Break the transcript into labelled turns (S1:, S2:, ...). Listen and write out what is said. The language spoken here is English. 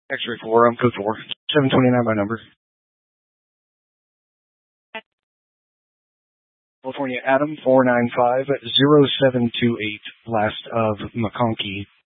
S1: X-ray 4, code 4. 729 by number. California Adam 495-0728, last of McConkey.